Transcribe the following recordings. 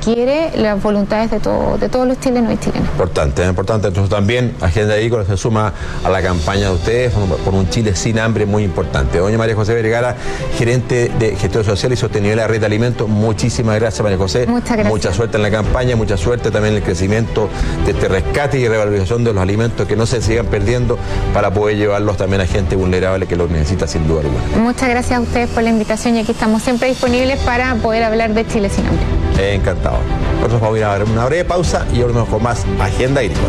requiere las voluntades de todos los chilenos y chilenas. Importante. Entonces también Agenda Agrícola se suma a la campaña de ustedes por un Chile sin hambre, muy importante. Doña María José Vergara, gerente de Gestión Social y Sostenibilidad de la Red de Alimentos, muchísimas gracias, María José. Muchas gracias. Mucha suerte en la campaña, mucha suerte también en el crecimiento de este rescate y revalorización de los alimentos, que no se sigan perdiendo, para poder llevarlos también a gente vulnerable que los necesita sin duda alguna. Muchas gracias a ustedes por la invitación y aquí estamos siempre disponibles para poder hablar de Chile sin hambre. Encantado. Nosotros vamos a ir a dar una breve pausa y volvemos con más Agenda Agrícola.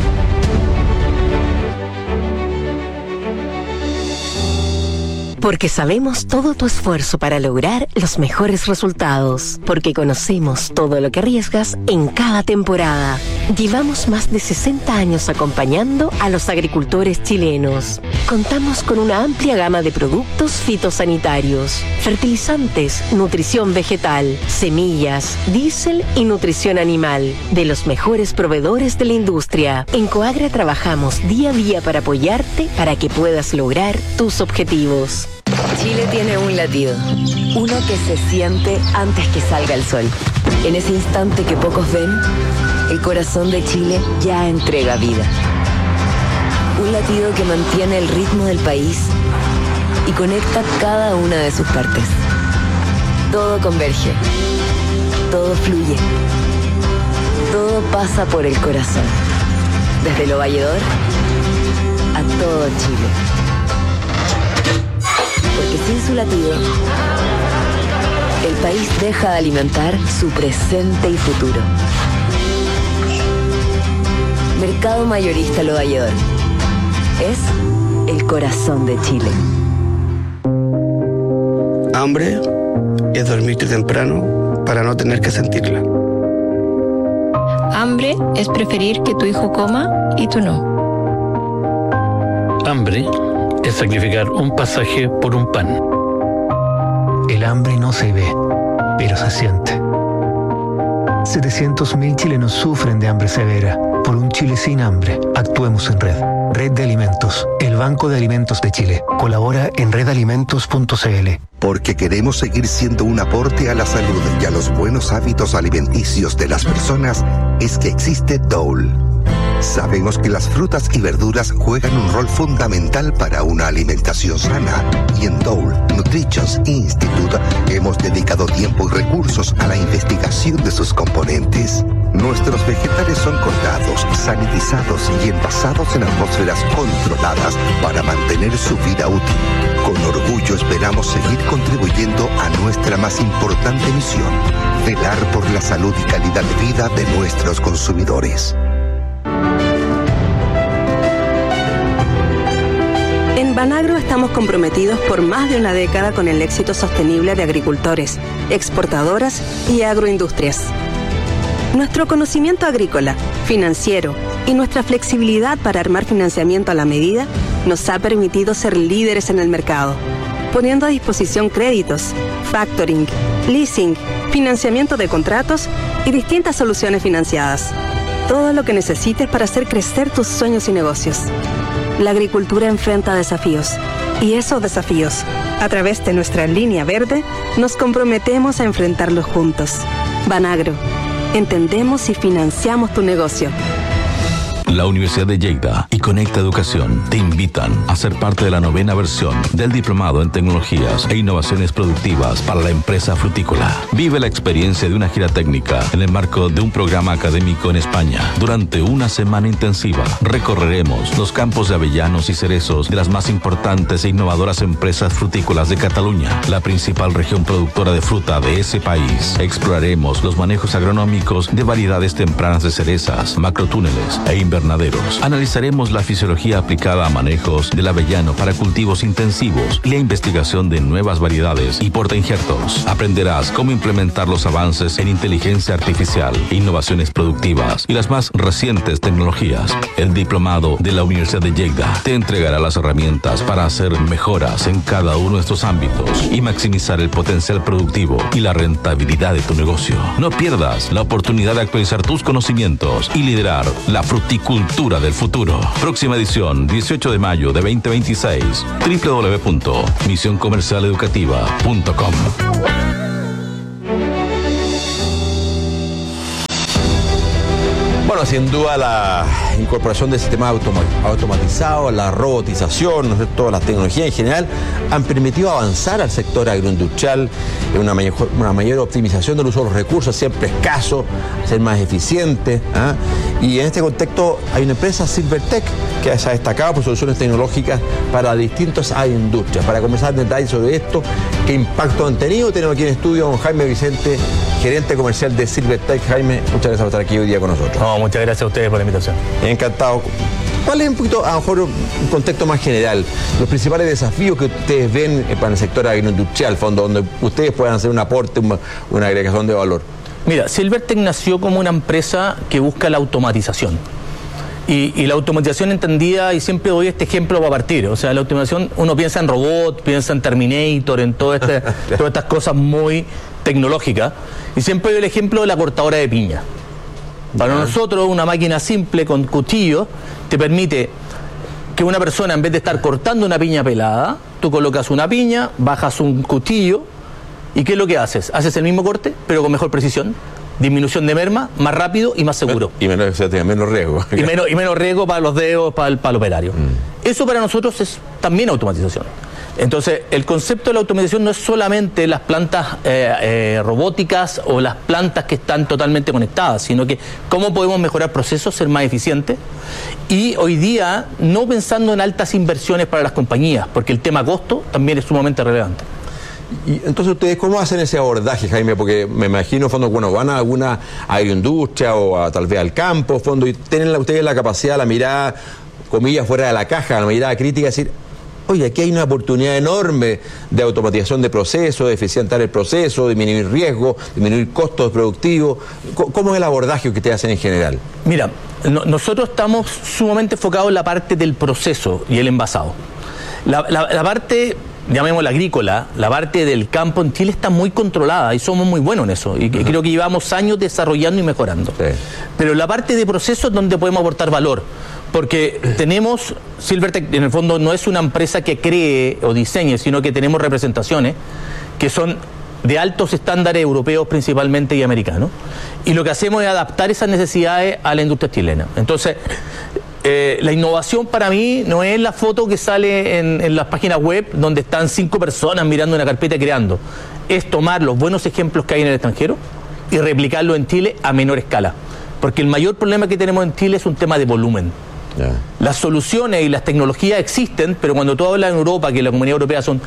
Porque sabemos todo tu esfuerzo para lograr los mejores resultados. Porque conocemos todo lo que arriesgas en cada temporada. Llevamos más de 60 años acompañando a los agricultores chilenos. Contamos con una amplia gama de productos fitosanitarios, fertilizantes, nutrición vegetal, semillas, diésel y nutrición animal, de los mejores proveedores de la industria. En Coagra trabajamos día a día para apoyarte para que puedas lograr tus objetivos. Chile tiene un latido, uno que se siente antes que salga el sol. En ese instante que pocos ven, el corazón de Chile ya entrega vida. Un latido que mantiene el ritmo del país y conecta cada una de sus partes. Todo converge, todo fluye, todo pasa por el corazón. Desde Lo Valledor a todo Chile. Porque sin su latido, el país deja de alimentar su presente y futuro. Mercado Mayorista Lo Valledor. Es el corazón de Chile. Hambre es dormirte temprano para no tener que sentirla. Hambre es preferir que tu hijo coma y tú no. Hambre es sacrificar un pasaje por un pan. El hambre no se ve, pero se siente. 700.000 chilenos sufren de hambre severa. Por un Chile sin hambre, actuemos en red. Red de Alimentos, el Banco de Alimentos de Chile. Colabora en redalimentos.cl. Porque queremos seguir siendo un aporte a la salud y a los buenos hábitos alimenticios de las personas, es que existe Dole. Sabemos que las frutas y verduras juegan un rol fundamental para una alimentación sana, y en Dole Nutrition Institute hemos dedicado tiempo y recursos a la investigación de sus componentes. Nuestros vegetales son cortados, sanitizados y envasados en atmósferas controladas para mantener su vida útil. Con orgullo esperamos seguir contribuyendo a nuestra más importante misión: velar por la salud y calidad de vida de nuestros consumidores. En Banagro estamos comprometidos por más de una década con el éxito sostenible de agricultores, exportadoras y agroindustrias. Nuestro conocimiento agrícola, financiero y nuestra flexibilidad para armar financiamiento a la medida nos ha permitido ser líderes en el mercado, poniendo a disposición créditos, factoring, leasing, financiamiento de contratos y distintas soluciones financiadas. Todo lo que necesites para hacer crecer tus sueños y negocios. La agricultura enfrenta desafíos, y esos desafíos, a través de nuestra línea verde, nos comprometemos a enfrentarlos juntos. Banagro, entendemos y financiamos tu negocio. La Universidad de Lleida y Conecta Educación te invitan a ser parte de la 9ª versión del Diplomado en Tecnologías e Innovaciones Productivas para la Empresa Frutícola. Vive la experiencia de una gira técnica en el marco de un programa académico en España. Durante una semana intensiva, recorreremos los campos de avellanos y cerezos de las más importantes e innovadoras empresas frutícolas de Cataluña, la principal región productora de fruta de ese país. Exploraremos los manejos agronómicos de variedades tempranas de cerezas, macrotúneles e invernaderos. Analizaremos la fisiología aplicada a manejos del avellano para cultivos intensivos y la investigación de nuevas variedades y portainjertos. Aprenderás cómo implementar los avances en inteligencia artificial, innovaciones productivas y las más recientes tecnologías. El diplomado de la Universidad de Lleida te entregará las herramientas para hacer mejoras en cada uno de estos ámbitos y maximizar el potencial productivo y la rentabilidad de tu negocio. No pierdas la oportunidad de actualizar tus conocimientos y liderar la fruticultura del futuro. Próxima edición, 18 de mayo de 2026. www.misioncomercialeducativa.com. Bueno, sin duda la incorporación de sistemas automatizados, la robotización, ¿no es cierto?, las tecnologías en general han permitido avanzar al sector agroindustrial en una mayor optimización del uso de los recursos, siempre escasos, ser más eficiente. Y en este contexto hay una empresa, Silvertech, que se ha destacado por soluciones tecnológicas para distintas industrias. Para conversar en detalle sobre esto, qué impacto han tenido, tenemos aquí en estudio a don Jaime Vicente, gerente comercial de Silvertech. Jaime, muchas gracias por estar aquí hoy día con nosotros. No, muchas gracias a ustedes por la invitación. Encantado. ¿Cuál es un poquito, a lo mejor, un contexto más general, los principales desafíos que ustedes ven para el sector agroindustrial, fondo, donde ustedes puedan hacer un aporte, una agregación de valor? Mira, Silvertech nació como una empresa que busca la automatización. Y la automatización entendida, y siempre doy este ejemplo para partir, o sea, la automatización, uno piensa en robot, piensa en Terminator, en todas estas cosas muy tecnológicas, y siempre doy el ejemplo de la cortadora de piña. Para nosotros, una máquina simple con cuchillo te permite que una persona, en vez de estar cortando una piña pelada, tú colocas una piña, bajas un cuchillo, ¿y qué es lo que haces? Haces el mismo corte, pero con mejor precisión, disminución de merma, más rápido y más seguro. Y menos riesgo. Y menos riesgo para los dedos, para el operario. Eso para nosotros es también automatización. Entonces, el concepto de la automatización no es solamente las plantas robóticas o las plantas que están totalmente conectadas, sino que cómo podemos mejorar procesos, ser más eficientes, y hoy día no pensando en altas inversiones para las compañías, porque el tema costo también es sumamente relevante. Y entonces, ¿ustedes cómo hacen ese abordaje, Jaime? Porque me imagino, fondo, bueno, van a alguna agroindustria o tal vez al campo, fondo, y tienen ustedes la capacidad, la mirada, comillas, fuera de la caja, la mirada crítica, de decir, oye, aquí hay una oportunidad enorme de automatización de procesos, de eficientar el proceso, disminuir riesgos, disminuir costos productivos. ¿Cómo es el abordaje que ustedes hacen en general? Mira, nosotros estamos sumamente enfocados en la parte del proceso y el envasado. La parte, llamémosla agrícola, la parte del campo en Chile está muy controlada y somos muy buenos en eso. Y creo que llevamos años desarrollando y mejorando. Sí. Pero la parte de proceso es donde podemos aportar valor. Porque tenemos, Silvertech en el fondo no es una empresa que cree o diseñe, sino que tenemos representaciones que son de altos estándares europeos principalmente y americanos. Y lo que hacemos es adaptar esas necesidades a la industria chilena. Entonces, la innovación para mí no es la foto que sale en las páginas web donde están 5 personas mirando una carpeta y creando. Es tomar los buenos ejemplos que hay en el extranjero y replicarlo en Chile a menor escala. Porque el mayor problema que tenemos en Chile es un tema de volumen. Las soluciones y las tecnologías existen, pero cuando tú hablas en Europa, que la Comunidad Europea son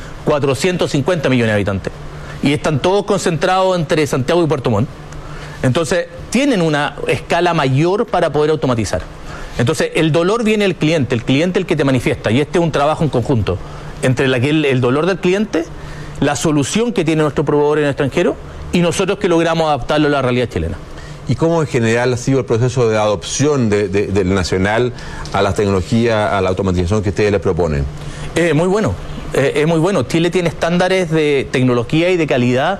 450 millones de habitantes, y están todos concentrados entre Santiago y Puerto Montt, entonces tienen una escala mayor para poder automatizar. Entonces el dolor viene del cliente, el que te manifiesta, y este es un trabajo en conjunto entre el dolor del cliente, la solución que tiene nuestro proveedor en el extranjero, y nosotros que logramos adaptarlo a la realidad chilena. ¿Y cómo en general ha sido el proceso de adopción del nacional a las tecnologías, a la automatización que ustedes les proponen? Muy bueno, es muy bueno. Chile tiene estándares de tecnología y de calidad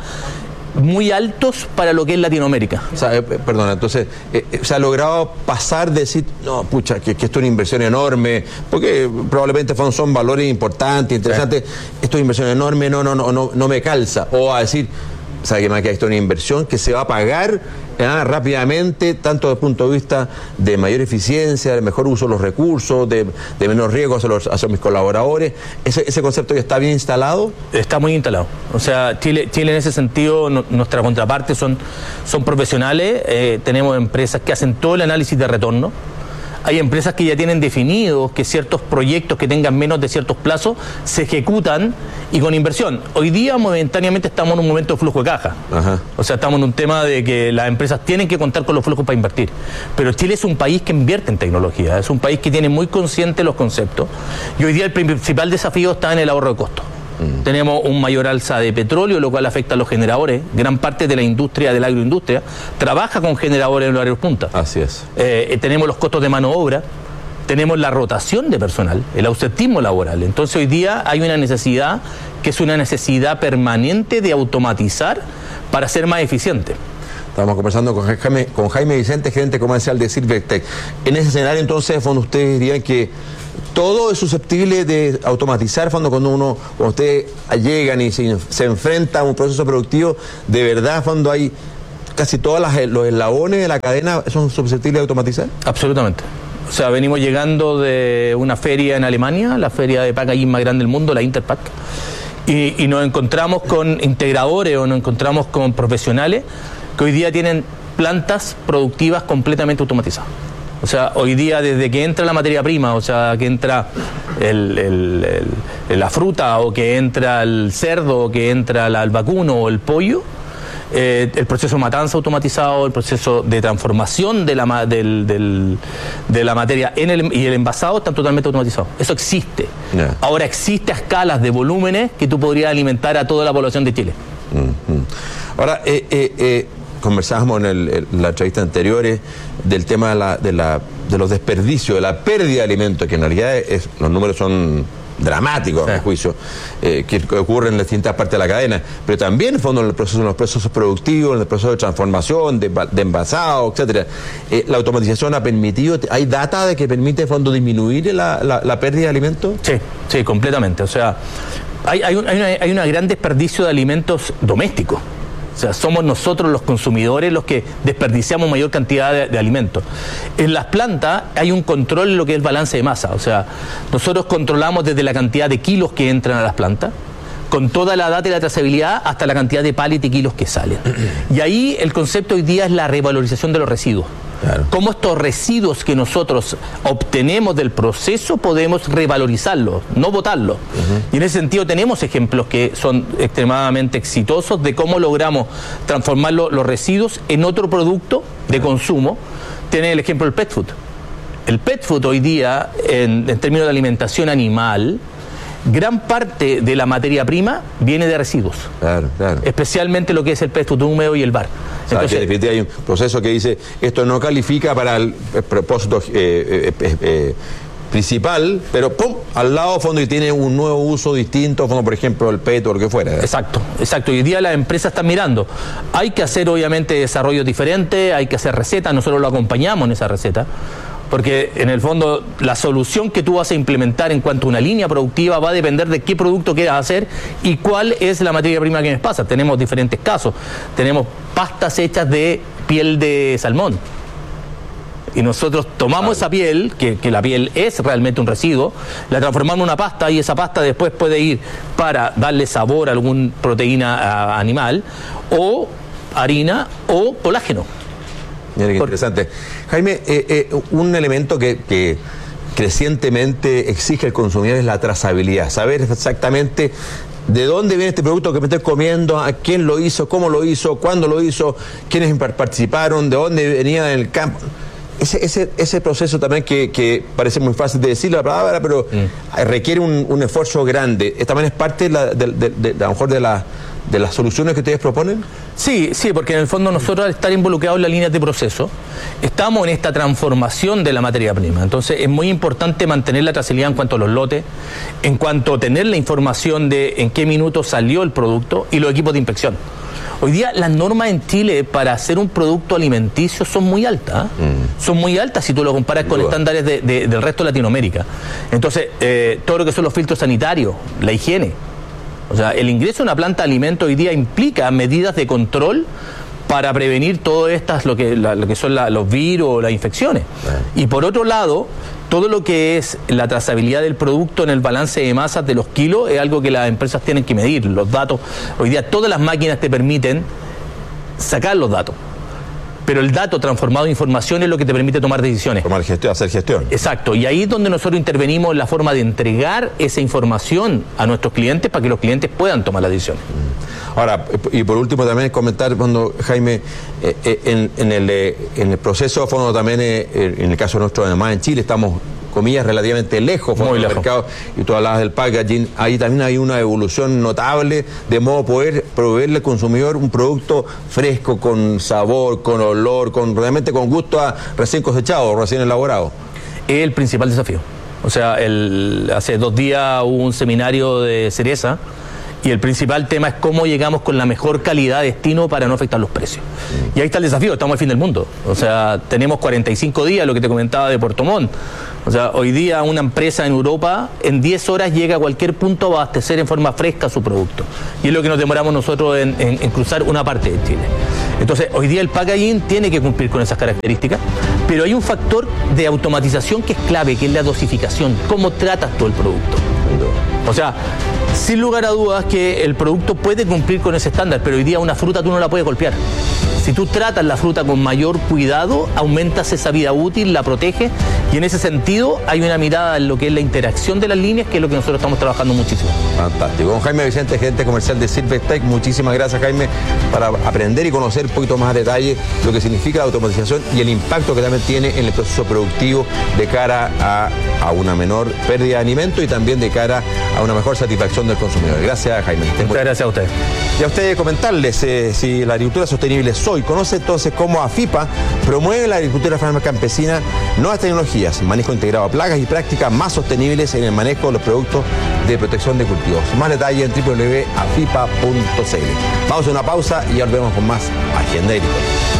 muy altos para lo que es Latinoamérica. O sea, perdona, entonces, se ha logrado pasar de decir, no, pucha, que esto es una inversión enorme, porque probablemente son valores importantes, interesantes, esto es inversión enorme, no me calza, o a decir, sabe que más que esto es una inversión que se va a pagar rápidamente, tanto desde el punto de vista de mayor eficiencia, de mejor uso de los recursos, de menos riesgo hacia mis colaboradores. ¿Ese concepto ya está bien instalado? Está muy instalado. O sea, Chile en ese sentido, nuestra contraparte son profesionales, tenemos empresas que hacen todo el análisis de retorno. Hay empresas que ya tienen definidos que ciertos proyectos que tengan menos de ciertos plazos se ejecutan y con inversión. Hoy día momentáneamente estamos en un momento de flujo de caja. O sea, estamos en un tema de que las empresas tienen que contar con los flujos para invertir. Pero Chile es un país que invierte en tecnología, es un país que tiene muy consciente los conceptos. Y hoy día el principal desafío está en el ahorro de costos. Tenemos un mayor alza de petróleo, lo cual afecta a los generadores. Gran parte de la industria, de la agroindustria, trabaja con generadores en los horarios punta. Así es. Tenemos los costos de mano de obra, tenemos la rotación de personal, el ausentismo laboral. Entonces hoy día hay una necesidad que es una necesidad permanente de automatizar para ser más eficiente. Estamos conversando con Jaime Vicente, gerente comercial de Silvertech. En ese escenario, entonces, fondo, ustedes dirían que todo es susceptible de automatizar, fondo, cuando ustedes llegan y se enfrenta a un proceso productivo, de verdad, fondo, hay casi todos los eslabones de la cadena son susceptibles de automatizar? Absolutamente. O sea, venimos llegando de una feria en Alemania, la feria de packaging más grande del mundo, la Interpack, y nos encontramos con integradores o nos encontramos con profesionales que hoy día tienen plantas productivas completamente automatizadas. O sea, hoy día desde que entra la materia prima, o sea, que entra la fruta o que entra el cerdo o que entra el vacuno o el pollo, el proceso de matanza automatizado, el proceso de transformación de la materia y el envasado están totalmente automatizados. Eso existe. Yeah. Ahora existe a escalas de volúmenes que tú podrías alimentar a toda la población de Chile. Ahora, conversábamos en la entrevista anteriores del tema de los desperdicios, de la pérdida de alimentos, que en realidad los números son dramáticos, a mi juicio, que ocurren en distintas partes de la cadena, pero también en el fondo en los procesos productivos, en el proceso de transformación, de envasado, etcétera. La automatización ha permitido, ¿hay data de que permite en el fondo disminuir la pérdida de alimentos? Sí, completamente. O sea, hay un gran desperdicio de alimentos domésticos. O sea, somos nosotros los consumidores los que desperdiciamos mayor cantidad de alimentos. En las plantas hay un control en lo que es el balance de masa. O sea, nosotros controlamos desde la cantidad de kilos que entran a las plantas, con toda la data y la trazabilidad, hasta la cantidad de pallets y kilos que salen. Y ahí el concepto hoy día es la revalorización de los residuos. Claro. Cómo estos residuos que nosotros obtenemos del proceso podemos revalorizarlos, no botarlos. Y en ese sentido tenemos ejemplos que son extremadamente exitosos de cómo logramos transformar los residuos en otro producto de consumo. Tiene el ejemplo del pet food. El pet food hoy día, en términos de alimentación animal, gran parte de la materia prima viene de residuos. Claro. Especialmente lo que es el pet food húmedo y el bar. Entonces, que definitivamente hay un proceso que dice esto no califica para el propósito principal, pero ¡pum!, al lado fondo y tiene un nuevo uso distinto, fondo, por ejemplo el PET o lo que fuera. Exacto. Hoy en día las empresas están mirando. Hay que hacer obviamente desarrollos diferentes, hay que hacer recetas, nosotros lo acompañamos en esa receta. Porque en el fondo la solución que tú vas a implementar en cuanto a una línea productiva va a depender de qué producto quieras hacer y cuál es la materia prima que nos pasa. Tenemos diferentes casos. Tenemos pastas hechas de piel de salmón. Y nosotros tomamos esa piel, que la piel es realmente un residuo, la transformamos en una pasta y esa pasta después puede ir para darle sabor a alguna proteína animal o harina o colágeno. Mira qué interesante. Jaime, un elemento que crecientemente exige el consumidor es la trazabilidad, saber exactamente de dónde viene este producto que me estoy comiendo, a quién lo hizo, cómo lo hizo, cuándo lo hizo, quiénes participaron, de dónde venía en el campo. Ese proceso también que parece muy fácil de decir la palabra, pero requiere un esfuerzo grande. ¿También es parte a lo mejor de las soluciones que ustedes proponen? Sí, porque en el fondo nosotros al estar involucrados en las líneas de proceso, estamos en esta transformación de la materia prima. Entonces es muy importante mantener la trazabilidad en cuanto a los lotes, en cuanto a tener la información de en qué minuto salió el producto y los equipos de inspección. Hoy día las normas en Chile para hacer un producto alimenticio son muy altas. Son muy altas si tú lo comparas con estándares del resto de Latinoamérica. Entonces, todo lo que son los filtros sanitarios, la higiene. O sea, el ingreso a una planta de alimento hoy día implica medidas de control para prevenir todas estas, lo que son los virus o las infecciones. Y por otro lado, todo lo que es la trazabilidad del producto en el balance de masas de los kilos es algo que las empresas tienen que medir. Los datos, hoy día todas las máquinas te permiten sacar los datos. Pero el dato transformado en información es lo que te permite tomar decisiones. Hacer gestión. Exacto. Y ahí es donde nosotros intervenimos en la forma de entregar esa información a nuestros clientes para que los clientes puedan tomar las decisiones. Ahora, y por último también cuando Jaime, en el proceso, fondo también, en el caso nuestro además en Chile, estamos, comillas, relativamente lejos del mercado, y tú hablabas del packaging, ahí también hay una evolución notable de modo poder proveerle al consumidor un producto fresco, con sabor, con olor, realmente con gusto a recién cosechado, recién elaborado. Es el principal desafío. O sea, hace 2 días hubo un seminario de cereza y el principal tema es cómo llegamos con la mejor calidad de destino para no afectar los precios. Y ahí está el desafío, estamos al fin del mundo. O sea, tenemos 45 días, lo que te comentaba de Puerto Montt. O sea, hoy día una empresa en Europa en 10 horas llega a cualquier punto a abastecer en forma fresca su producto. Y es lo que nos demoramos nosotros en cruzar una parte de Chile. Entonces, hoy día el packaging tiene que cumplir con esas características, pero hay un factor de automatización que es clave, que es la dosificación, cómo tratas tú el producto. O sea, sin lugar a dudas que el producto puede cumplir con ese estándar, pero hoy día una fruta tú no la puedes golpear. Si tú tratas la fruta con mayor cuidado, aumentas esa vida útil, la proteges, y en ese sentido hay una mirada en lo que es la interacción de las líneas, que es lo que nosotros estamos trabajando muchísimo. Fantástico. Don Jaime Vicente, gerente comercial de Silvestec, muchísimas gracias, Jaime, para aprender y conocer un poquito más a detalle lo que significa la automatización y el impacto que también tiene en el proceso productivo de cara a una menor pérdida de alimento y también de cara a una mejor satisfacción del consumidor. Gracias, Jaime. Muchas gracias a ustedes. Y a ustedes comentarles, si la agricultura sostenible soy, conoce entonces cómo AFIPA promueve la agricultura familiar campesina, nuevas tecnologías, manejo integrado a plagas y prácticas más sostenibles en el manejo de los productos de protección de cultivos. Más detalle en www.afipa.cl. Vamos a una pausa y ya volvemos con más Agenda Agrícola.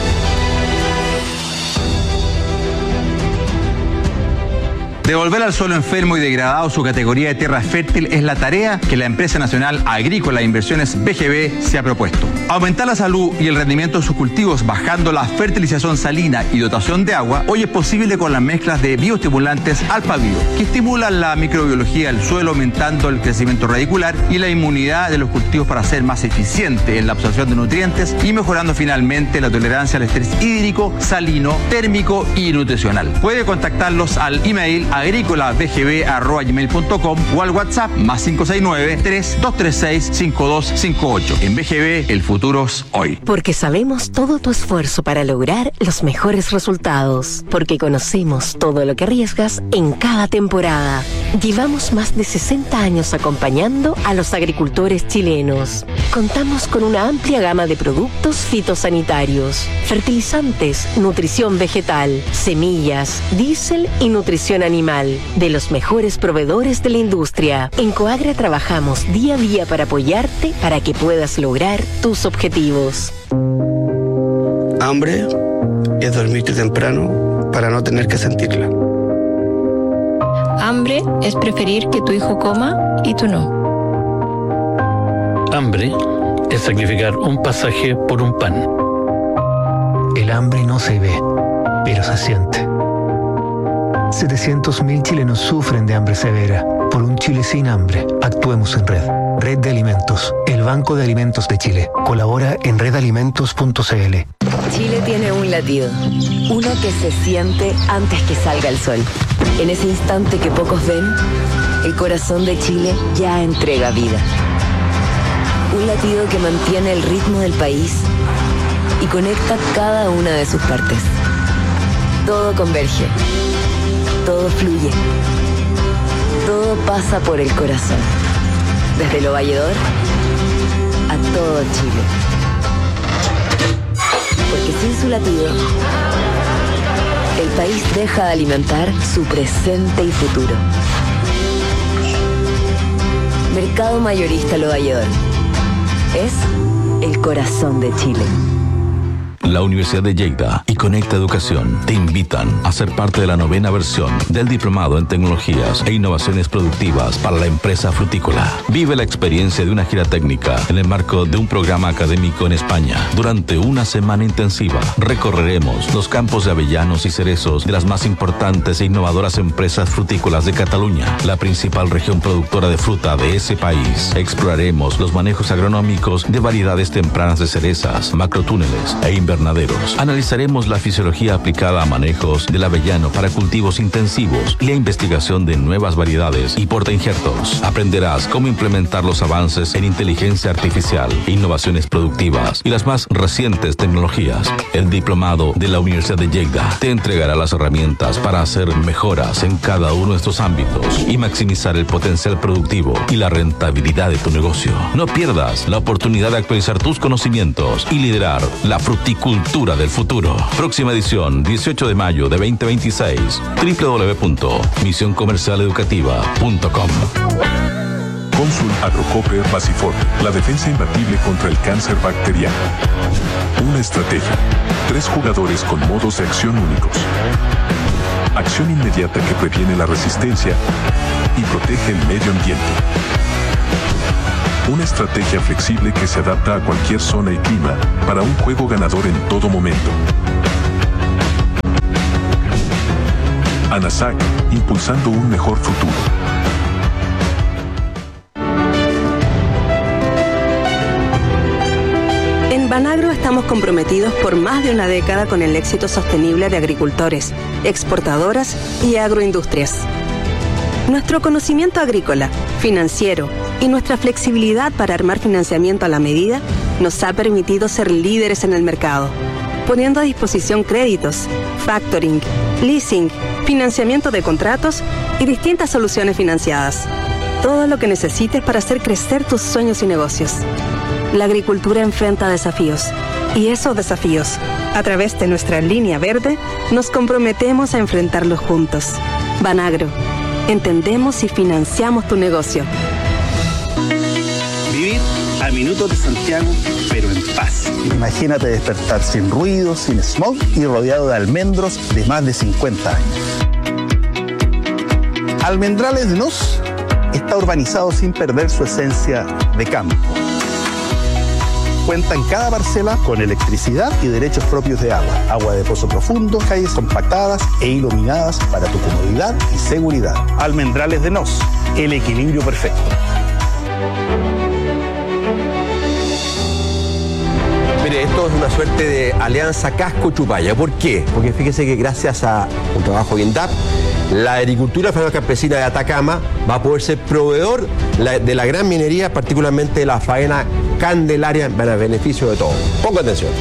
Devolver al suelo enfermo y degradado su categoría de tierra fértil es la tarea que la empresa nacional agrícola e inversiones BGB se ha propuesto. Aumentar la salud y el rendimiento de sus cultivos bajando la fertilización salina y dotación de agua hoy es posible con las mezclas de bioestimulantes Alpha-Bio, que estimulan la microbiología del suelo aumentando el crecimiento radicular y la inmunidad de los cultivos para ser más eficiente en la absorción de nutrientes y mejorando finalmente la tolerancia al estrés hídrico, salino, térmico y nutricional. Puede contactarlos al email agricolabgb@gmail.com o al WhatsApp +569 3236 5258. En BGB, el futuro es hoy. Porque sabemos todo tu esfuerzo para lograr los mejores resultados. Porque conocemos todo lo que arriesgas en cada temporada. Llevamos más de 60 años acompañando a los agricultores chilenos. Contamos con una amplia gama de productos fitosanitarios, fertilizantes, nutrición vegetal, semillas, diésel y nutrición animal, de los mejores proveedores de la industria. En Coagro trabajamos día a día para apoyarte para que puedas lograr tus objetivos. Hambre es dormirte temprano para no tener que sentirla. Hambre es preferir que tu hijo coma y tú no. Hambre es sacrificar un pasaje por un pan. El hambre no se ve, pero se siente. 700.000 chilenos sufren de hambre severa. Por un Chile sin hambre, actuemos en red. Red de Alimentos, el Banco de Alimentos de Chile. Colabora en redalimentos.cl. Chile tiene un latido, uno que se siente antes que salga el sol. En ese instante que pocos ven, el corazón de Chile ya entrega vida. Un latido que mantiene el ritmo del país y conecta cada una de sus partes. Todo converge. Todo fluye. Todo pasa por el corazón. Desde el Valledor a todo Chile. Porque sin su latido, el país deja de alimentar su presente y futuro. Mercado Mayorista Lo Valledor. Es el corazón de Chile. La Universidad de Lleida y Conecta Educación te invitan a ser parte de la 9ª versión del Diplomado en Tecnologías e Innovaciones Productivas para la empresa frutícola. Vive la experiencia de una gira técnica en el marco de un programa académico en España. Durante una semana intensiva recorreremos los campos de avellanos y cerezos de las más importantes e innovadoras empresas frutícolas de Cataluña, la principal región productora de fruta de ese país. Exploraremos los manejos agronómicos de variedades tempranas de cerezas, macrotúneles e invernaderos. Analizaremos la fisiología aplicada a manejos del avellano para cultivos intensivos y la investigación de nuevas variedades y portainjertos. Aprenderás cómo implementar los avances en inteligencia artificial, innovaciones productivas y las más recientes tecnologías. El diplomado de la Universidad de Lleida te entregará las herramientas para hacer mejoras en cada uno de estos ámbitos y maximizar el potencial productivo y la rentabilidad de tu negocio. No pierdas la oportunidad de actualizar tus conocimientos y liderar la fruticultura del futuro. Próxima edición, 18 de mayo de 2026. www.misioncomercialeducativa.com. Cónsul Agrocoper Basifor, la defensa imbatible contra el cáncer bacteriano. Una estrategia. 3 jugadores con modos de acción únicos. Acción inmediata que previene la resistencia y protege el medio ambiente. Una estrategia flexible que se adapta a cualquier zona y clima para un juego ganador en todo momento. ANASAC, impulsando un mejor futuro. En Banagro estamos comprometidos por más de una década con el éxito sostenible de agricultores, exportadoras y agroindustrias. Nuestro conocimiento agrícola, financiero y nuestra flexibilidad para armar financiamiento a la medida nos ha permitido ser líderes en el mercado, poniendo a disposición créditos, factoring, leasing, financiamiento de contratos y distintas soluciones financiadas. Todo lo que necesites para hacer crecer tus sueños y negocios. La agricultura enfrenta desafíos y esos desafíos, a través de nuestra línea verde, nos comprometemos a enfrentarlos juntos. Banagro, entendemos y financiamos tu negocio. Vivir a minutos de Santiago, pero en paz. Imagínate despertar sin ruido, sin smog y rodeado de almendros de más de 50 años. Almendrales de Nos está urbanizado sin perder su esencia de campo. Cuenta en cada parcela con electricidad y derechos propios de agua. Agua de pozo profundo, calles compactadas e iluminadas para tu comodidad y seguridad. Almendrales de Nos, el equilibrio perfecto. Mire, esto es una suerte de alianza Casco-Chupaya. ¿Por qué? Porque fíjese que gracias a un trabajo de INDAP, la agricultura familiar campesina de Atacama va a poder ser proveedor de la gran minería, particularmente de la faena Candelaria, en beneficio de todos. Ponga atención.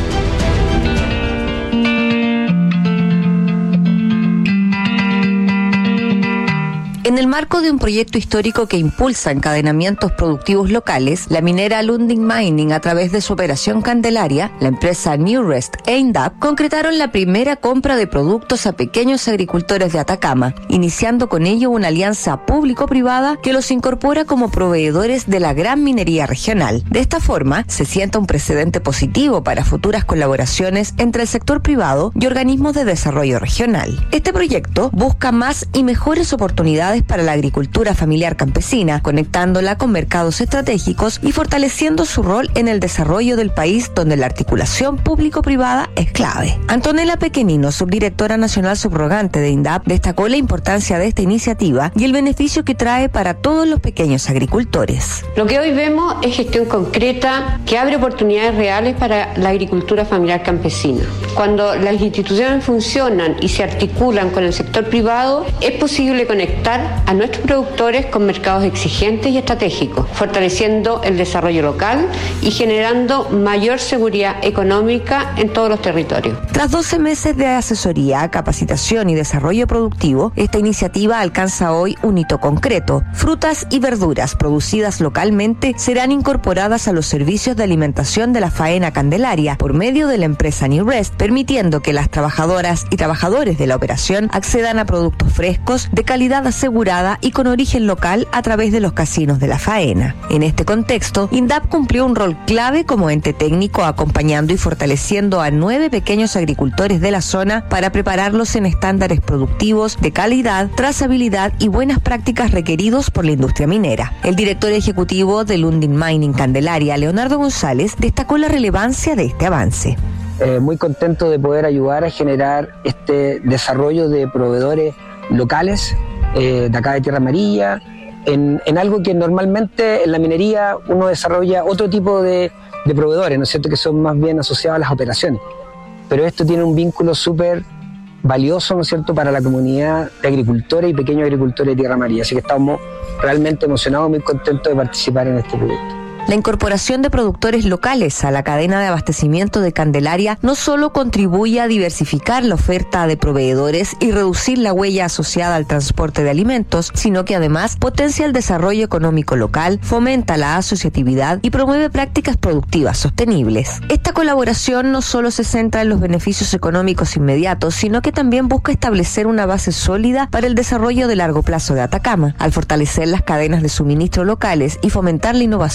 En el marco de un proyecto histórico que impulsa encadenamientos productivos locales, la minera Lundin Mining, a través de su operación Candelaria, la empresa Newrest e INDAP, concretaron la primera compra de productos a pequeños agricultores de Atacama, iniciando con ello una alianza público-privada que los incorpora como proveedores de la gran minería regional. De esta forma, se sienta un precedente positivo para futuras colaboraciones entre el sector privado y organismos de desarrollo regional. Este proyecto busca más y mejores oportunidades para la agricultura familiar campesina, conectándola con mercados estratégicos y fortaleciendo su rol en el desarrollo del país, donde la articulación público-privada es clave. Antonella Pequenino, subdirectora nacional subrogante de INDAP, destacó la importancia de esta iniciativa y el beneficio que trae para todos los pequeños agricultores. Lo que hoy vemos es gestión concreta que abre oportunidades reales para la agricultura familiar campesina. Cuando las instituciones funcionan y se articulan con el sector privado, es posible conectar a nuestros productores con mercados exigentes y estratégicos, fortaleciendo el desarrollo local y generando mayor seguridad económica en todos los territorios. Tras 12 meses de asesoría, capacitación y desarrollo productivo, esta iniciativa alcanza hoy un hito concreto. Frutas y verduras producidas localmente serán incorporadas a los servicios de alimentación de la faena Candelaria por medio de la empresa Newrest, permitiendo que las trabajadoras y trabajadores de la operación accedan a productos frescos, de calidad asegurada y con origen local a través de los casinos de la faena. En este contexto, INDAP cumplió un rol clave como ente técnico, acompañando y fortaleciendo a 9 pequeños agricultores de la zona para prepararlos en estándares productivos de calidad, trazabilidad y buenas prácticas requeridos por la industria minera. El director ejecutivo de Lundin Mining Candelaria, Leonardo González, destacó la relevancia de este avance. Muy contento de poder ayudar a generar este desarrollo de proveedores locales de acá de Tierra Amarilla, en algo que normalmente en la minería uno desarrolla otro tipo de proveedores, ¿no es cierto?, que son más bien asociados a las operaciones. Pero esto tiene un vínculo súper valioso, ¿no es cierto?, para la comunidad de agricultores y pequeños agricultores de Tierra Amarilla. Así que estamos realmente emocionados, muy contentos de participar en este proyecto. La incorporación de productores locales a la cadena de abastecimiento de Candelaria no solo contribuye a diversificar la oferta de proveedores y reducir la huella asociada al transporte de alimentos, sino que además potencia el desarrollo económico local, fomenta la asociatividad y promueve prácticas productivas sostenibles. Esta colaboración no solo se centra en los beneficios económicos inmediatos, sino que también busca establecer una base sólida para el desarrollo de largo plazo de Atacama. Al fortalecer las cadenas de suministro locales y fomentar la innovación, se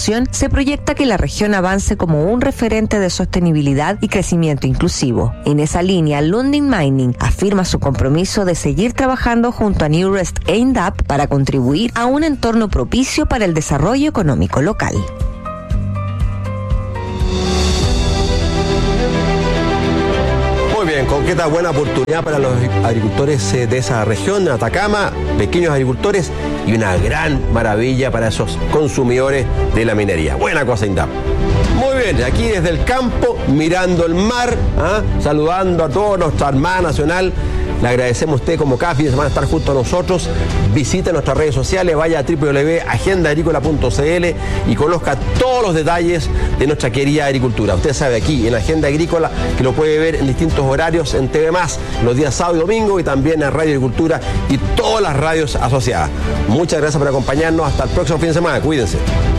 se proyecta que la región avance como un referente de sostenibilidad y crecimiento inclusivo. En esa línea, Lundin Mining afirma su compromiso de seguir trabajando junto a Newrest e INDAP para contribuir a un entorno propicio para el desarrollo económico local. Bien, concreta buena oportunidad para los agricultores de esa región, Atacama, pequeños agricultores, y una gran maravilla para esos consumidores de la minería. Buena cosa, INDAP. Muy bien, aquí desde el campo, mirando el mar, saludando a toda nuestra Armada Nacional. Le agradecemos a usted como cada fin de semana estar junto a nosotros. Visite nuestras redes sociales, vaya a www.agendaagricola.cl y conozca todos los detalles de nuestra querida agricultura. Usted sabe, aquí en Agenda Agrícola, que lo puede ver en distintos horarios en TV+, los días sábado y domingo, y también en Radio Agricultura y todas las radios asociadas. Muchas gracias por acompañarnos. Hasta el próximo fin de semana. Cuídense.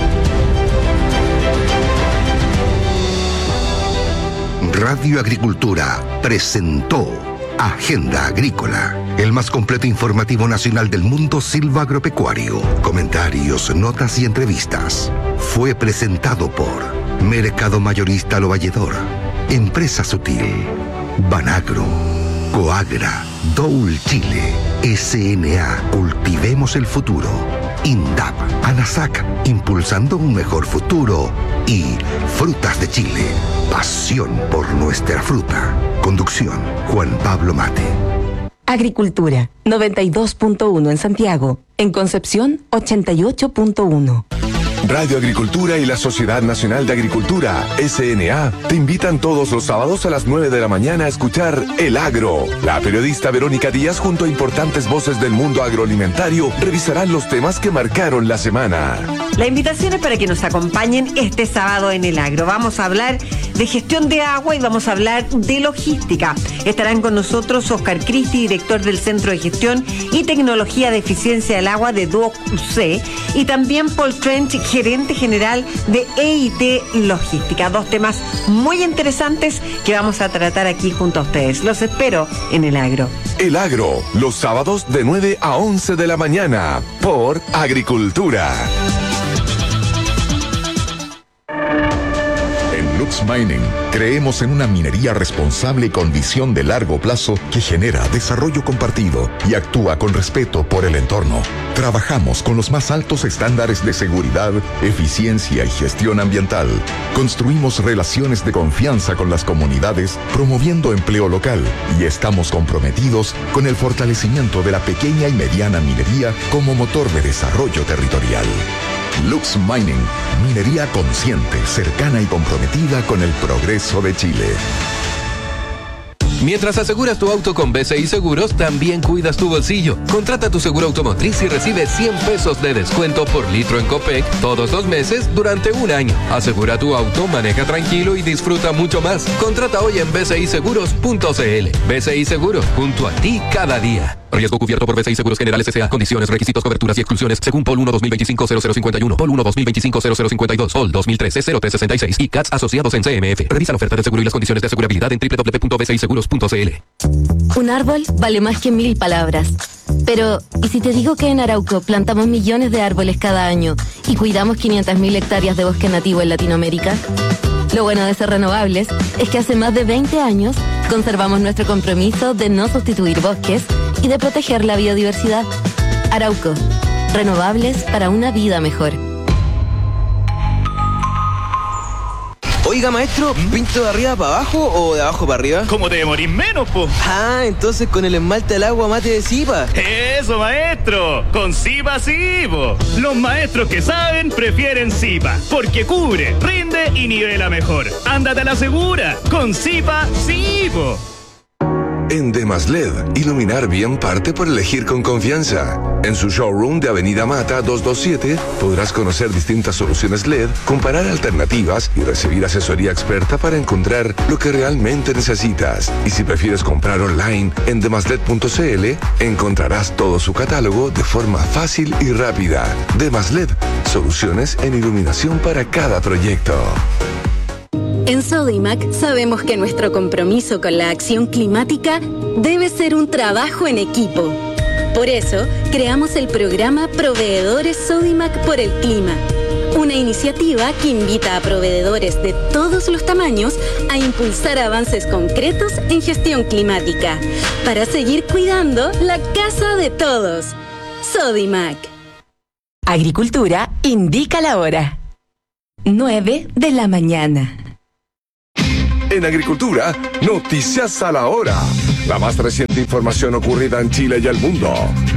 Radio Agricultura presentó Agenda Agrícola, el más completo informativo nacional del mundo silvagropecuario. Comentarios, notas y entrevistas. Fue presentado por Mercado Mayorista Lo Valledor, Empresa Sutil, Banagro, Coagra, Doul Chile, SNA, Cultivemos el Futuro, INDAP, ANASAC, impulsando un mejor futuro, y Frutas de Chile, pasión por nuestra fruta. Conducción, Juan Pablo Mate. Agricultura, 92.1 en Santiago. En Concepción, 88.1. Radio Agricultura y la Sociedad Nacional de Agricultura, SNA, te invitan todos los sábados a las 9 de la mañana a escuchar El Agro. La periodista Verónica Díaz, junto a importantes voces del mundo agroalimentario, revisarán los temas que marcaron la semana. La invitación es para que nos acompañen este sábado en El Agro. Vamos a hablar de gestión de agua y vamos a hablar de logística. Estarán con nosotros Oscar Cristi, director del Centro de Gestión y Tecnología de Eficiencia del Agua de DUOC, y también Paul Trench, gerente general de EIT Logística. Dos temas muy interesantes que vamos a tratar aquí junto a ustedes. Los espero en El Agro. El Agro, los sábados de 9 a 11 de la mañana, por Agricultura. Lux Mining, creemos en una minería responsable con visión de largo plazo que genera desarrollo compartido y actúa con respeto por el entorno. Trabajamos con los más altos estándares de seguridad, eficiencia y gestión ambiental. Construimos relaciones de confianza con las comunidades, promoviendo empleo local, y estamos comprometidos con el fortalecimiento de la pequeña y mediana minería como motor de desarrollo territorial. Lux Mining, minería consciente, cercana y comprometida con el progreso de Chile. Mientras aseguras tu auto con BCI Seguros, también cuidas tu bolsillo. Contrata tu seguro automotriz y recibe 100 pesos de descuento por litro en Copec todos los meses durante un año. Asegura tu auto, maneja tranquilo y disfruta mucho más. Contrata hoy en bciseguros.cl. BCI Seguros, junto a ti cada día. Riesgo cubierto por BCI Seguros Generales S.A. Condiciones, requisitos, coberturas y exclusiones según POL 1 2025-0051, POL 1 2025-0052, POL 2013-0366 y CATS asociados en CMF. Revisa la oferta de seguro y las condiciones de asegurabilidad en www.bciseguros.cl. Un árbol vale más que 1000 palabras. Pero, ¿y si te digo que en Arauco plantamos millones de árboles cada año y cuidamos 500.000 hectáreas de bosque nativo en Latinoamérica? Lo bueno de ser renovables es que hace más de 20 años conservamos nuestro compromiso de no sustituir bosques y de proteger la biodiversidad. Arauco, renovables para una vida mejor. Oiga, maestro, ¿pinto de arriba para abajo o de abajo para arriba? ¿Cómo te demorís menos, po? Ah, entonces con el esmalte al agua mate de Zipa. ¡Eso, maestro! ¡Con Zipa sí, po! Los maestros que saben prefieren Zipa, porque cubre, rinde y nivela mejor. ¡Ándate a la segura! ¡Con Zipa sí, po! En Demasled, iluminar bien parte por elegir con confianza. En su showroom de Avenida Mata 227 podrás conocer distintas soluciones LED, comparar alternativas y recibir asesoría experta para encontrar lo que realmente necesitas. Y si prefieres comprar online en demasled.cl, encontrarás todo su catálogo de forma fácil y rápida. Demasled, soluciones en iluminación para cada proyecto. En Sodimac sabemos que nuestro compromiso con la acción climática debe ser un trabajo en equipo. Por eso, creamos el programa Proveedores Sodimac por el Clima, Una iniciativa que invita a proveedores de todos los tamaños a impulsar avances concretos en gestión climática para seguir cuidando la casa de todos. Sodimac. Agricultura indica la hora. 9 de la mañana. En Agricultura, noticias a la hora. La más reciente información ocurrida en Chile y el mundo.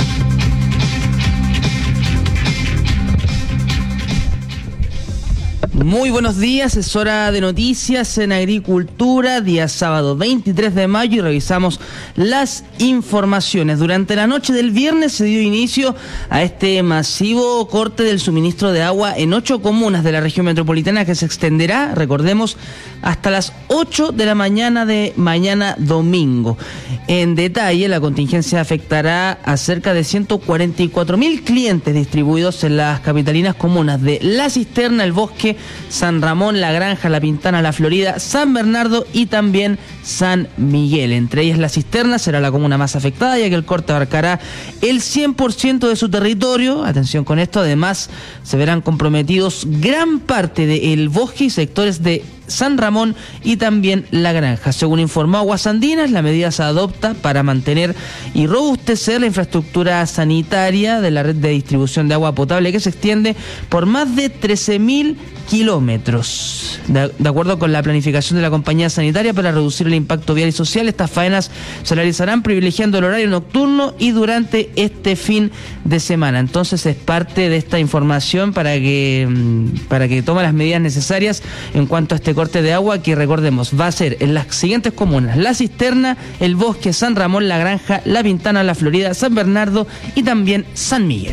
Muy buenos días, es hora de noticias en Agricultura, día sábado 23 de mayo y revisamos las informaciones. Durante la noche del viernes se dio inicio a este masivo corte del suministro de agua en 8 comunas de la región metropolitana que se extenderá, recordemos, hasta las 8 de la mañana de mañana domingo. En detalle, la contingencia afectará a cerca de 144.000 clientes distribuidos en las capitalinas comunas de La Cisterna, El Bosque, San Ramón, La Granja, La Pintana, La Florida, San Bernardo y también San Miguel. Entre ellas La Cisterna será la comuna más afectada, ya que el corte abarcará el 100% de su territorio. Atención con esto, además se verán comprometidos gran parte de El Bosque y sectores de San Ramón y también La Granja. Según informó Aguas Andinas, la medida se adopta para mantener y robustecer la infraestructura sanitaria de la red de distribución de agua potable que se extiende por más de 13.000 kilómetros. De acuerdo con la planificación de la compañía sanitaria para reducir el impacto vial y social, estas faenas se realizarán privilegiando el horario nocturno y durante este fin de semana. Entonces es parte de esta información para que tome las medidas necesarias en cuanto a este corte de agua, que recordemos va a ser en las siguientes comunas: La Cisterna, El Bosque, San Ramón, La Granja, La Pintana, La Florida, San Bernardo y también San Miguel.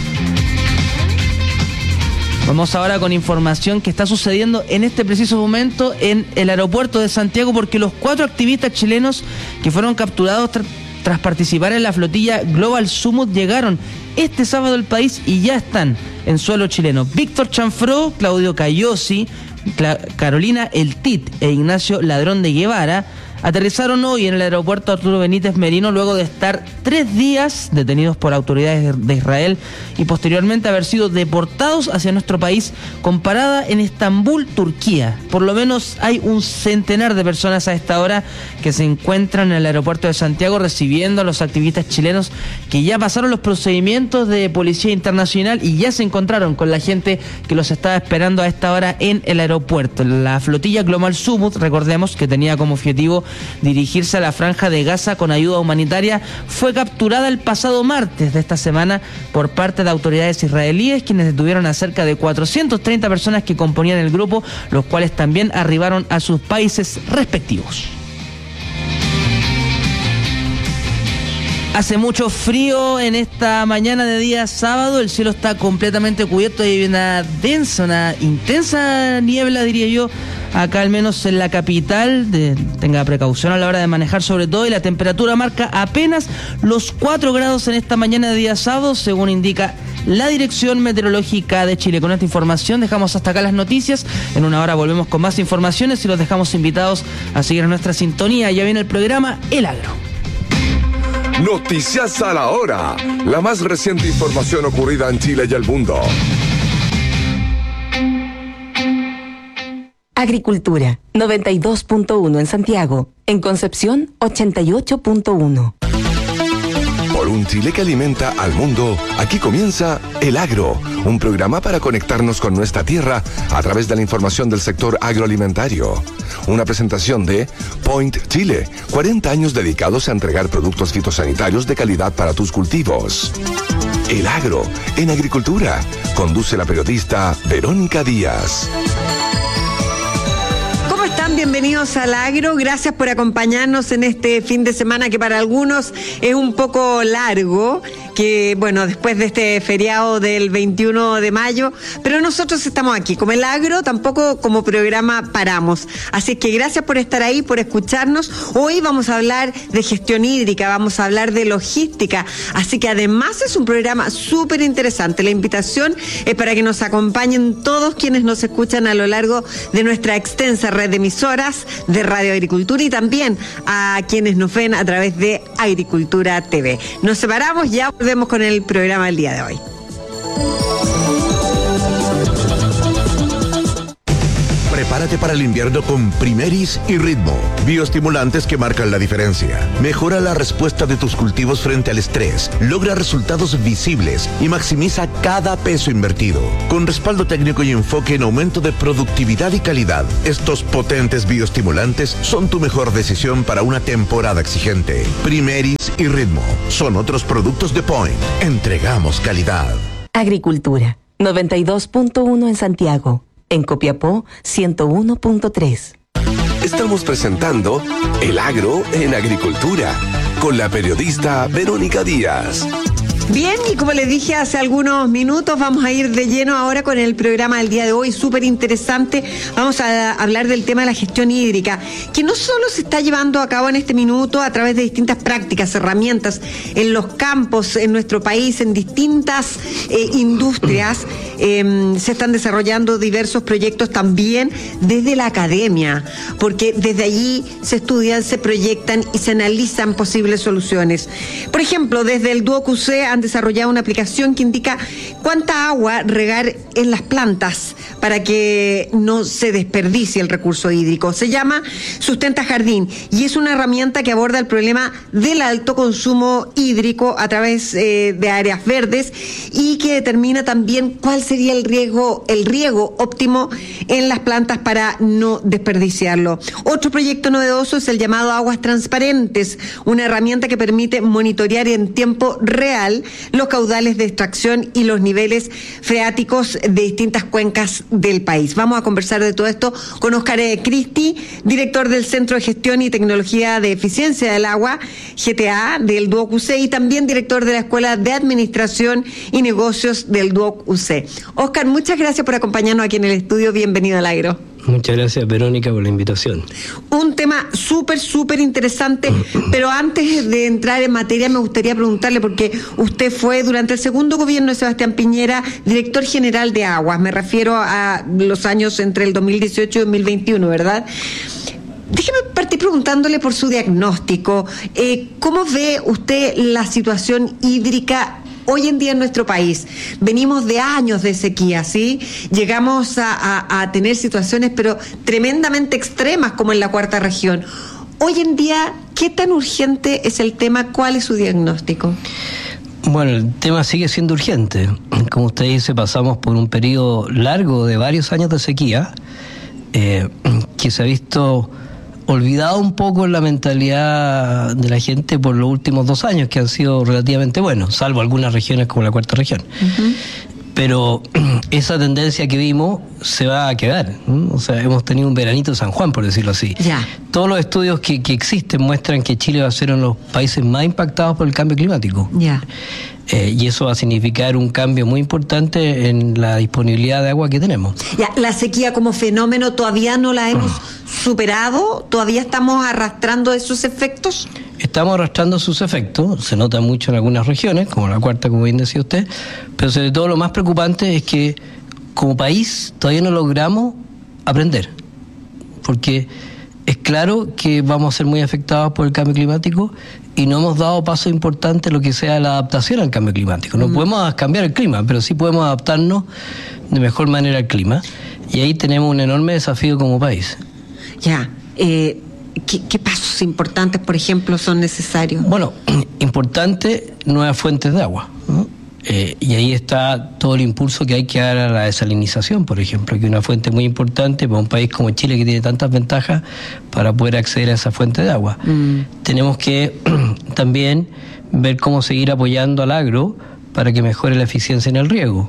Vamos ahora con información que está sucediendo en este preciso momento en el aeropuerto de Santiago, porque los 4 activistas chilenos que fueron capturados tras participar en la flotilla Global Summit llegaron este sábado al país y ya están en suelo chileno. Víctor Chanfró, Claudio Cayosi, Carolina El Tit e Ignacio Ladrón de Guevara aterrizaron hoy en el aeropuerto Arturo Benítez Merino luego de estar 3 días detenidos por autoridades de Israel y posteriormente haber sido deportados hacia nuestro país con parada en Estambul, Turquía. Por lo menos hay un centenar de personas a esta hora que se encuentran en el aeropuerto de Santiago recibiendo a los activistas chilenos que ya pasaron los procedimientos de Policía Internacional y ya se encontraron con la gente que los estaba esperando a esta hora en el aeropuerto. La flotilla Global Summit, recordemos que tenía como objetivo dirigirse a la Franja de Gaza con ayuda humanitaria, fue capturada el pasado martes de esta semana por parte de autoridades israelíes, quienes detuvieron a cerca de 430 personas que componían el grupo, los cuales también arribaron a sus países respectivos. Hace mucho frío en esta mañana de día sábado, el cielo está completamente cubierto y hay una densa, una intensa niebla, diría yo, acá al menos en la capital. Tenga precaución a la hora de manejar sobre todo, y la temperatura marca apenas los 4 grados en esta mañana de día sábado, según indica la Dirección Meteorológica de Chile. Con esta información dejamos hasta acá las noticias. En una hora volvemos con más informaciones y los dejamos invitados a seguir en nuestra sintonía. Ya viene el programa El Agro. Noticias a la hora. La más reciente información ocurrida en Chile y el mundo. Agricultura, 92.1 en Santiago. En Concepción, 88.1. Por un Chile que alimenta al mundo, aquí comienza El Agro, un programa para conectarnos con nuestra tierra a través de la información del sector agroalimentario. Una presentación de Point Chile, 40 años dedicados a entregar productos fitosanitarios de calidad para tus cultivos. El Agro, en Agricultura, conduce la periodista Verónica Díaz. Bienvenidos al Agro, gracias por acompañarnos en este fin de semana que para algunos es un poco largo, que bueno, después de este feriado del 21 de mayo, pero nosotros estamos aquí, como El Agro, tampoco como programa paramos, así que gracias por estar ahí, por escucharnos. Hoy vamos a hablar de gestión hídrica, vamos a hablar de logística, así que además es un programa súper interesante. La invitación es para que nos acompañen todos quienes nos escuchan a lo largo de nuestra extensa red de emisoras de Radio Agricultura y también a quienes nos ven a través de Agricultura TV. Nos separamos, ya volvemos con el programa del día de hoy. Prepárate para el invierno con Primeris y Ritmo, bioestimulantes que marcan la diferencia. Mejora la respuesta de tus cultivos frente al estrés, logra resultados visibles y maximiza cada peso invertido. Con respaldo técnico y enfoque en aumento de productividad y calidad, estos potentes bioestimulantes son tu mejor decisión para una temporada exigente. Primeris y Ritmo son otros productos de Point. Entregamos calidad. Agricultura, 92.1 en Santiago. En Copiapó, 101.3. Estamos presentando El Agro en Agricultura con la periodista Verónica Díaz. Bien, y como les dije hace algunos minutos, vamos a ir de lleno ahora con el programa del día de hoy, súper interesante. Vamos a hablar del tema de la gestión hídrica, que no solo se está llevando a cabo en este minuto a través de distintas prácticas, herramientas en los campos, en nuestro país, en distintas industrias. Se están desarrollando diversos proyectos también desde la academia, porque desde allí se estudian, se proyectan y se analizan posibles soluciones. Por ejemplo, desde el DuoQC han desarrollado una aplicación que indica cuánta agua regar en las plantas para que no se desperdicie el recurso hídrico. Se llama Sustenta Jardín y es una herramienta que aborda el problema del alto consumo hídrico a través de áreas verdes y que determina también cuál sería el riego óptimo en las plantas para no desperdiciarlo. Otro proyecto novedoso es el llamado Aguas Transparentes, una herramienta que permite monitorear en tiempo real los caudales de extracción y los niveles freáticos de distintas cuencas del país. Vamos a conversar de todo esto con Óscar Cristi, director del Centro de Gestión y Tecnología de Eficiencia del Agua, GTA, del DuoQC, y también director de la Escuela de Administración y Negocios del DuoQC. Óscar, muchas gracias por acompañarnos aquí en el estudio. Bienvenido al Agro. Muchas gracias, Verónica, por la invitación. Un tema súper interesante, pero antes de entrar en materia me gustaría preguntarle, porque usted fue durante el segundo gobierno de Sebastián Piñera director general de Aguas, me refiero a los años entre el 2018 y 2021, ¿verdad? Déjeme partir preguntándole por su diagnóstico. ¿Cómo ve usted la situación hídrica hoy en día en nuestro país? Venimos de años de sequía, ¿sí? Llegamos a tener situaciones pero tremendamente extremas como en la cuarta región. Hoy en día, ¿qué tan urgente es el tema? ¿Cuál es su diagnóstico? Bueno, el tema sigue siendo urgente. Como usted dice, pasamos por un periodo largo de varios años de sequía que se ha visto olvidado un poco en la mentalidad de la gente por los últimos 2 años, que han sido relativamente buenos, salvo algunas regiones como la cuarta región. Uh-huh. Pero esa tendencia que vimos se va a quedar, ¿no? O sea, hemos tenido un veranito de San Juan, por decirlo así. Ya. Todos los estudios que existen muestran que Chile va a ser uno de los países más impactados por el cambio climático. Ya. Y eso va a significar un cambio muy importante en la disponibilidad de agua que tenemos. Ya, la sequía como fenómeno todavía no la hemos superado, todavía estamos arrastrando esos efectos. Estamos arrastrando sus efectos, se nota mucho en algunas regiones, como la cuarta, como bien decía usted, pero sobre todo lo más preocupante es que como país todavía no logramos aprender, porque es claro que vamos a ser muy afectados por el cambio climático y no hemos dado pasos importantes en lo que sea la adaptación al cambio climático. No podemos cambiar el clima, pero sí podemos adaptarnos de mejor manera al clima, y ahí tenemos un enorme desafío como país. Ya, ¿Qué pasos importantes, por ejemplo, son necesarios? Bueno, importante, nuevas fuentes de agua, ¿no? Y ahí está todo el impulso que hay que dar a la desalinización, por ejemplo, que es una fuente muy importante para un país como Chile, que tiene tantas ventajas para poder acceder a esa fuente de agua. Tenemos que también ver cómo seguir apoyando al agro para que mejore la eficiencia en el riego.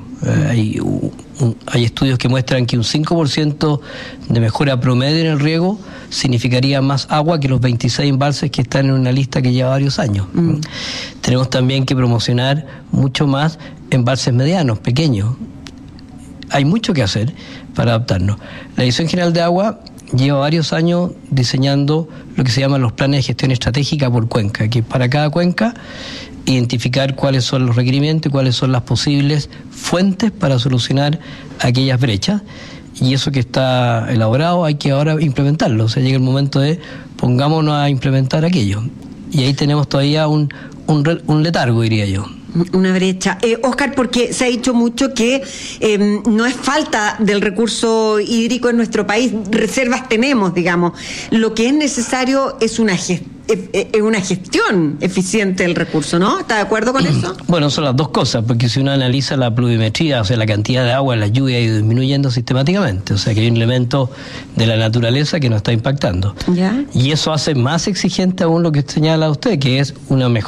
Hay estudios que muestran que un 5% de mejora promedio en el riego significaría más agua que los 26 embalses que están en una lista que lleva varios años. Tenemos también que promocionar mucho más embalses medianos, pequeños. Hay mucho que hacer para adaptarnos. La Dirección General de Agua lleva varios años diseñando lo que se llaman los planes de gestión estratégica por cuenca, que para cada cuenca identificar cuáles son los requerimientos y cuáles son las posibles fuentes para solucionar aquellas brechas, y eso que está elaborado hay que ahora implementarlo. O sea, llega el momento de pongámonos a implementar aquello, y ahí tenemos todavía un letargo, diría yo. Una brecha. Oscar, porque se ha dicho mucho que no es falta del recurso hídrico en nuestro país, reservas tenemos, digamos. Lo que es necesario es una gestión eficiente del recurso, ¿no? ¿Está de acuerdo con eso? Bueno, son las dos cosas, porque si uno analiza la pluviometría, o sea, la cantidad de agua en la lluvia ha ido disminuyendo sistemáticamente, o sea, que hay un elemento de la naturaleza que nos está impactando. ¿Ya? Y eso hace más exigente aún lo que señala usted, que es una mejor